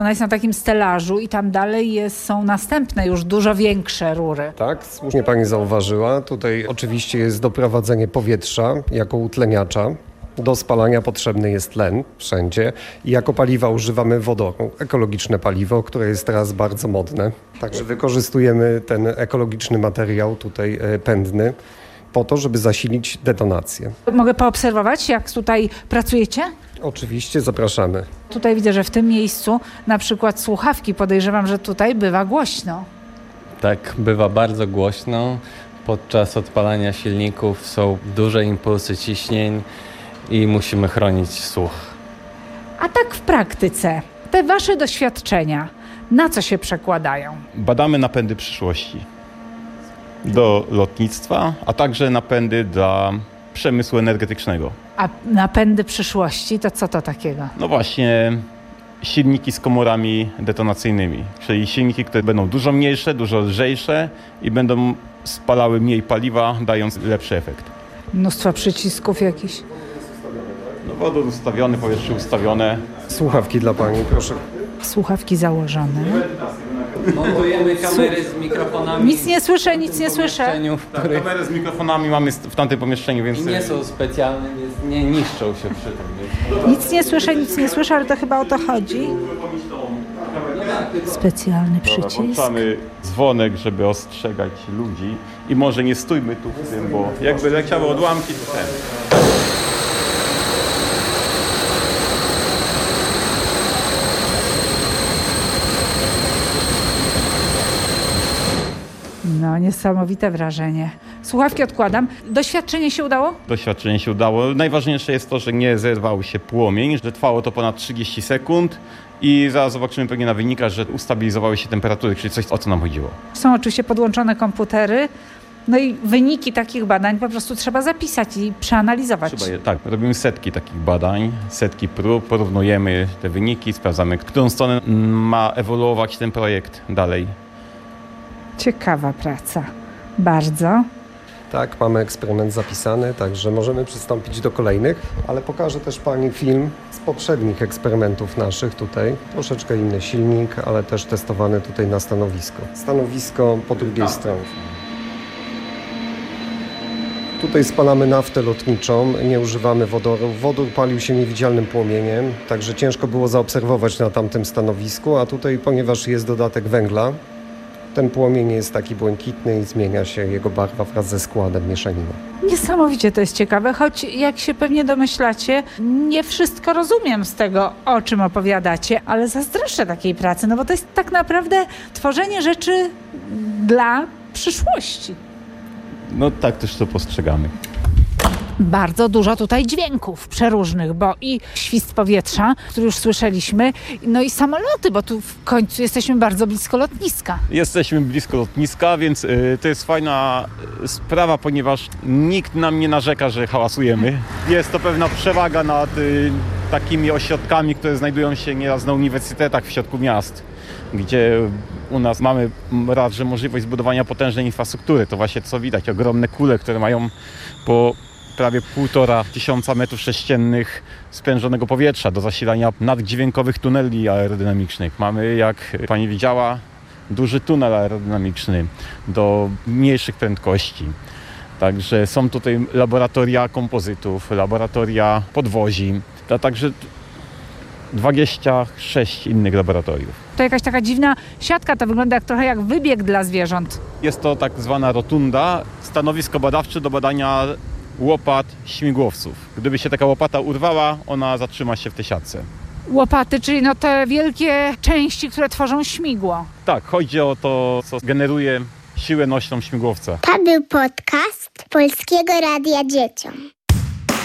Ona jest na takim stelażu i tam dalej są następne, już dużo większe rury. Tak, słusznie pani zauważyła. Tutaj oczywiście jest doprowadzenie powietrza jako utleniacza. Do spalania potrzebny jest tlen wszędzie i jako paliwa używamy wodoru. Ekologiczne paliwo, które jest teraz bardzo modne. Także wykorzystujemy ten ekologiczny materiał tutaj pędny po to, żeby zasilić detonację. Mogę poobserwować, jak tutaj pracujecie? Oczywiście zapraszamy. Tutaj widzę, że w tym miejscu na przykład słuchawki, podejrzewam, że tutaj bywa głośno. Tak, bywa bardzo głośno. Podczas odpalania silników są duże impulsy ciśnień i musimy chronić słuch. A tak w praktyce, te wasze doświadczenia, na co się przekładają? Badamy napędy przyszłości do lotnictwa, a także napędy dla przemysłu energetycznego. A napędy przyszłości, to co to takiego? No właśnie silniki z komorami detonacyjnymi, czyli silniki, które będą dużo mniejsze, dużo lżejsze i będą spalały mniej paliwa, dając lepszy efekt. Mnóstwo przycisków jakichś. No, wodór ustawiony, powietrze ustawione. Słuchawki dla pani, proszę. Słuchawki założone. Montujemy kamery z mikrofonami. Nic nie słyszę, nic nie słyszę. Kamery z mikrofonami mamy w tamtym pomieszczeniu, więc... I nie są specjalne, więc nie niszczą się przy tym. Nic nie słyszę, ale to chyba o to chodzi. Specjalny przycisk. Włączamy dzwonek, żeby ostrzegać ludzi i może nie stójmy tu w tym, bo jakby leciały odłamki, to ten. No, niesamowite wrażenie. Słuchawki odkładam. Doświadczenie się udało? Doświadczenie się udało. Najważniejsze jest to, że nie zerwał się płomień, że trwało to ponad 30 sekund i zaraz zobaczymy pewnie na wynikach, że ustabilizowały się temperatury, czyli coś, o co nam chodziło. Są oczywiście podłączone komputery. No i wyniki takich badań po prostu trzeba zapisać i przeanalizować. Tak, robimy setki takich badań, setki prób, porównujemy te wyniki, sprawdzamy, w którą stronę ma ewoluować ten projekt dalej. Ciekawa praca. Bardzo. Tak, mamy eksperyment zapisany, także możemy przystąpić do kolejnych, ale pokażę też pani film z poprzednich eksperymentów naszych tutaj. Troszeczkę inny silnik, ale też testowany tutaj na stanowisko. Stanowisko po drugiej stronie. Tutaj spalamy naftę lotniczą, nie używamy wodoru. Wodór palił się niewidzialnym płomieniem, także ciężko było zaobserwować na tamtym stanowisku, a tutaj, ponieważ jest dodatek węgla, ten płomień jest taki błękitny i zmienia się jego barwa wraz ze składem mieszaniny. Niesamowicie to jest ciekawe, choć jak się pewnie domyślacie, nie wszystko rozumiem z tego, o czym opowiadacie, ale zazdroszczę takiej pracy, no bo to jest tak naprawdę tworzenie rzeczy dla przyszłości. No tak też to postrzegamy. Bardzo dużo tutaj dźwięków przeróżnych, bo i świst powietrza, który już słyszeliśmy, no i samoloty, bo tu w końcu jesteśmy bardzo blisko lotniska. Jesteśmy blisko lotniska, więc to jest fajna sprawa, ponieważ nikt nam nie narzeka, że hałasujemy. Jest to pewna przewaga nad takimi ośrodkami, które znajdują się nieraz na uniwersytetach w środku miast, gdzie u nas mamy raz, że możliwość zbudowania potężnej infrastruktury. To właśnie co widać, ogromne kule, które mają po prawie 1500 metrów sześciennych sprężonego powietrza do zasilania naddźwiękowych tuneli aerodynamicznych. Mamy, jak pani widziała, duży tunel aerodynamiczny do mniejszych prędkości. Także są tutaj laboratoria kompozytów, laboratoria podwozi, a także 26 innych laboratoriów. To jakaś taka dziwna siatka, to wygląda trochę jak wybieg dla zwierząt. Jest to tak zwana rotunda, stanowisko badawcze do badania łopat śmigłowców. Gdyby się taka łopata urwała, ona zatrzyma się w tej siatce. Łopaty, czyli no te wielkie części, które tworzą śmigło. Tak, chodzi o to, co generuje siłę nośną śmigłowca. To był podcast Polskiego Radia Dzieciom.